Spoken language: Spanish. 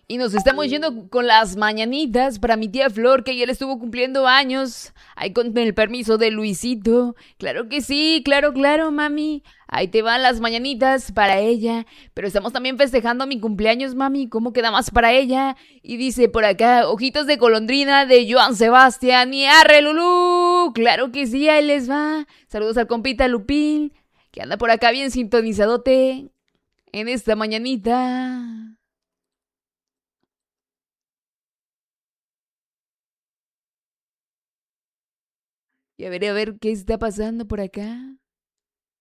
Y nos estamos yendo con las mañanitas para mi tía Flor, que ayer estuvo cumpliendo años. Ahí con el permiso de Luisito. Claro que sí, claro, claro, mami. Ahí te van las mañanitas para ella. Pero estamos también festejando mi cumpleaños, mami. ¿Cómo queda más para ella? Y dice por acá, ojitos de golondrina de Joan Sebastián y arre Lulú. Claro que sí, ahí les va. Saludos al compita Lupín, que anda por acá bien sintonizadote en esta mañanita. Y a ver qué está pasando por acá.